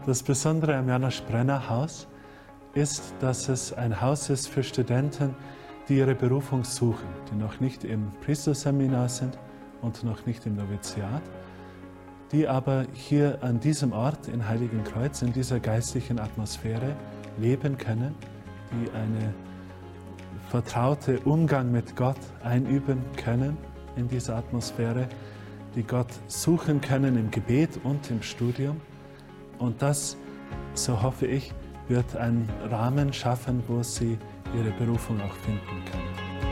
Das Besondere am János Brenner Haus ist, dass es ein Haus ist für Studenten, die ihre Berufung suchen, die noch nicht im Priesterseminar sind und noch nicht im Noviziat, die aber hier an diesem Ort in Heiligenkreuz, in dieser geistlichen Atmosphäre leben können, die einen vertrauten Umgang mit Gott einüben können in dieser Atmosphäre, die Gott suchen können im Gebet und im Studium. Und das, so hoffe ich, wird einen Rahmen schaffen, wo sie ihre Berufung auch finden können.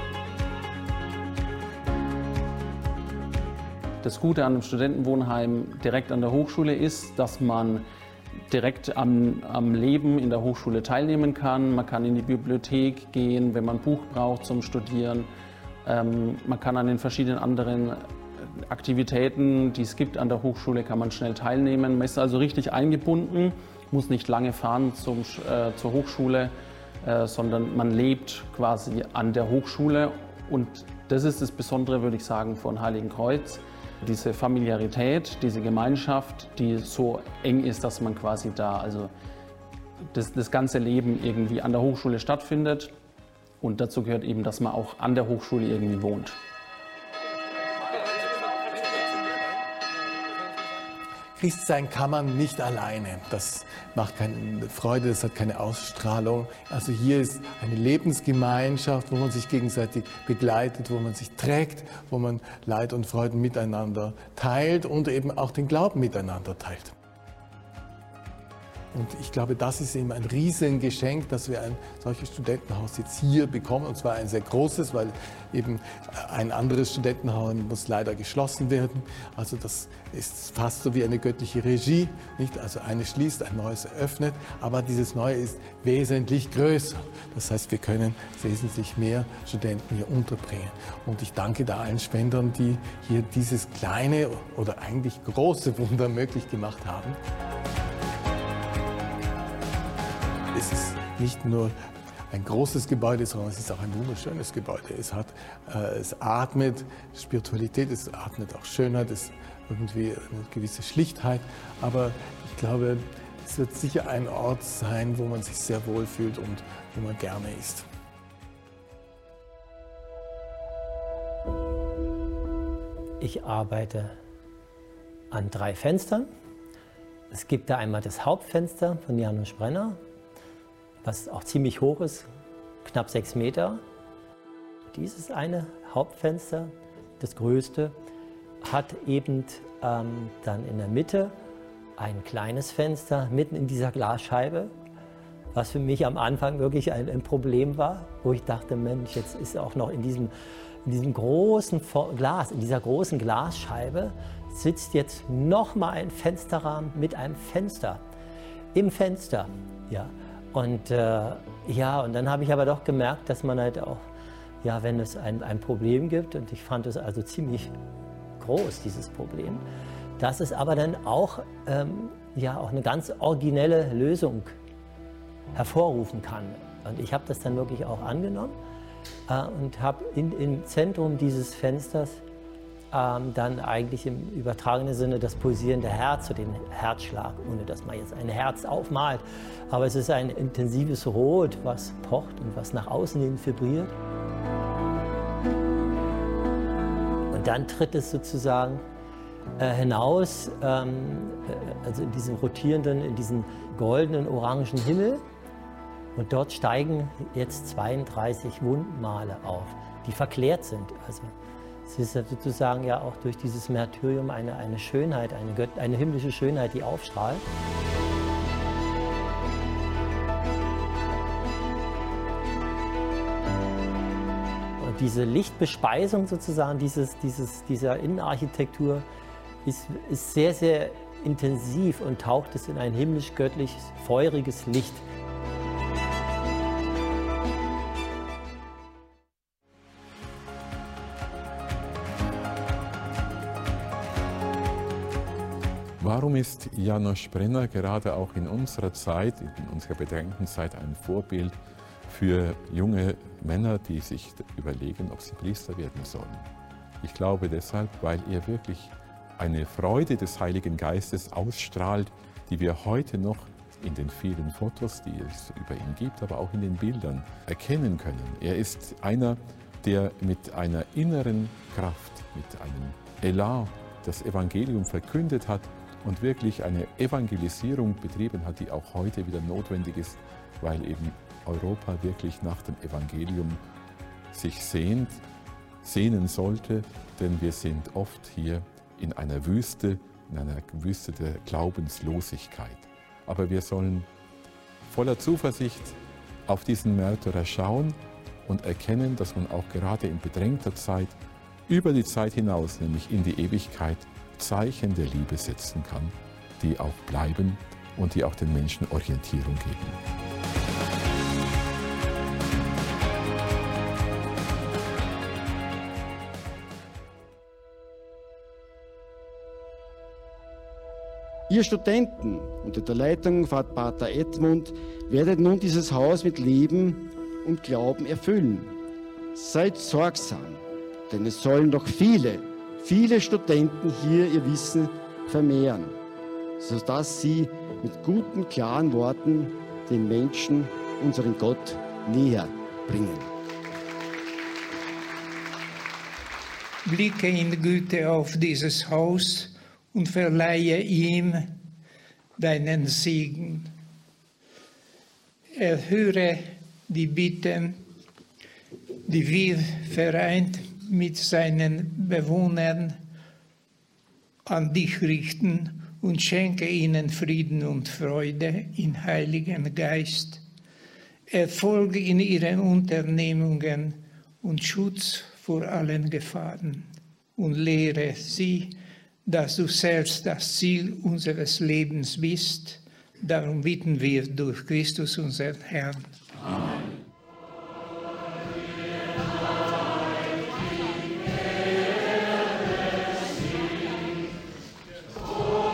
Das Gute an einem Studentenwohnheim direkt an der Hochschule ist, dass man direkt am Leben in der Hochschule teilnehmen kann. Man kann in die Bibliothek gehen, wenn man ein Buch braucht zum Studieren. Man kann an den verschiedenen anderen Aktivitäten, die es gibt an der Hochschule, kann man schnell teilnehmen. Man ist also richtig eingebunden, muss nicht lange fahren zur Hochschule, sondern man lebt quasi an der Hochschule. Und das ist das Besondere, würde ich sagen, von Heiligenkreuz. Diese Familiarität, diese Gemeinschaft, die so eng ist, dass man quasi da, also das ganze Leben irgendwie an der Hochschule stattfindet. Und dazu gehört eben, dass man auch an der Hochschule irgendwie wohnt. Christsein kann man nicht alleine. Das macht keine Freude, das hat keine Ausstrahlung. Also hier ist eine Lebensgemeinschaft, wo man sich gegenseitig begleitet, wo man sich trägt, wo man Leid und Freuden miteinander teilt und eben auch den Glauben miteinander teilt. Und ich glaube, das ist eben ein Riesengeschenk, dass wir ein solches Studentenhaus jetzt hier bekommen. Und zwar ein sehr großes, weil eben ein anderes Studentenhaus muss leider geschlossen werden. Also das ist fast so wie eine göttliche Regie, nicht? Also eines schließt, ein neues eröffnet. Aber dieses Neue ist wesentlich größer. Das heißt, wir können wesentlich mehr Studenten hier unterbringen. Und ich danke da allen Spendern, die hier dieses kleine oder eigentlich große Wunder möglich gemacht haben. Es ist nicht nur ein großes Gebäude, sondern es ist auch ein wunderschönes Gebäude. Es atmet Spiritualität, es atmet auch Schönheit, es irgendwie eine gewisse Schlichtheit. Aber ich glaube, es wird sicher ein Ort sein, wo man sich sehr wohl fühlt und wo man gerne ist. Ich arbeite an 3 Fenstern. Es gibt da einmal das Hauptfenster von János Brenner, was auch ziemlich hoch ist, knapp 6 Meter. Dieses eine Hauptfenster, das größte, hat eben dann in der Mitte ein kleines Fenster mitten in dieser Glasscheibe, was für mich am Anfang wirklich ein Problem war, wo ich dachte, Mensch, jetzt ist auch noch in diesem großen Glas, in dieser großen Glasscheibe, sitzt jetzt noch mal ein Fensterrahmen mit einem Fenster im Fenster. Ja. Und und dann habe ich aber doch gemerkt, dass man halt auch, ja, wenn es ein Problem gibt, und ich fand es also ziemlich groß, dieses Problem, dass es aber dann auch, auch eine ganz originelle Lösung hervorrufen kann. Und ich habe das dann wirklich auch angenommen und habe im Zentrum dieses Fensters dann eigentlich im übertragenen Sinne das pulsierende Herz, den Herzschlag, ohne dass man jetzt ein Herz aufmalt. Aber es ist ein intensives Rot, was pocht und was nach außen hin vibriert. Und dann tritt es sozusagen hinaus, also in diesem rotierenden, in diesen goldenen, orangen Himmel. Und dort steigen jetzt 32 Wundmale auf, die verklärt sind. Also es ist sozusagen ja auch durch dieses Märtyrium eine Schönheit, eine himmlische Schönheit, die aufstrahlt. Und diese Lichtbespeisung sozusagen dieser Innenarchitektur ist sehr, sehr intensiv und taucht es in ein himmlisch-göttliches, feuriges Licht. Warum ist János Brenner gerade auch in unserer Zeit, in unserer Bedenkenzeit, ein Vorbild für junge Männer, die sich überlegen, ob sie Priester werden sollen? Ich glaube deshalb, weil er wirklich eine Freude des Heiligen Geistes ausstrahlt, die wir heute noch in den vielen Fotos, die es über ihn gibt, aber auch in den Bildern erkennen können. Er ist einer, der mit einer inneren Kraft, mit einem Elan das Evangelium verkündet hat und wirklich eine Evangelisierung betrieben hat, die auch heute wieder notwendig ist, weil eben Europa wirklich nach dem Evangelium sich sehnen sollte, denn wir sind oft hier in einer Wüste der Glaubenslosigkeit. Aber wir sollen voller Zuversicht auf diesen Märtyrer schauen und erkennen, dass man auch gerade in bedrängter Zeit über die Zeit hinaus, nämlich in die Ewigkeit, Zeichen der Liebe setzen kann, die auch bleiben und die auch den Menschen Orientierung geben. Ihr Studenten unter der Leitung von Pater Edmund werdet nun dieses Haus mit Leben und Glauben erfüllen. Seid sorgsam, denn es sollen doch viele Studenten hier ihr Wissen vermehren, sodass sie mit guten, klaren Worten den Menschen unseren Gott näher bringen. Blicke in Güte auf dieses Haus und verleihe ihm deinen Segen. Erhöre die Bitten, die wir vereint mit seinen Bewohnern an dich richten und schenke ihnen Frieden und Freude im Heiligen Geist, Erfolg in ihren Unternehmungen und Schutz vor allen Gefahren. Und lehre sie, dass du selbst das Ziel unseres Lebens bist. Darum bitten wir durch Christus, unseren Herrn. Amen.